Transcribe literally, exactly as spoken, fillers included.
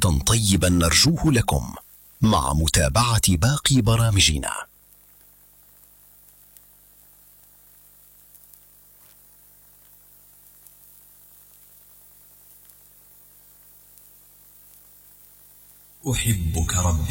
وقتا طيبا نرجوه لكم مع متابعة باقي برامجنا. أحبك ربي.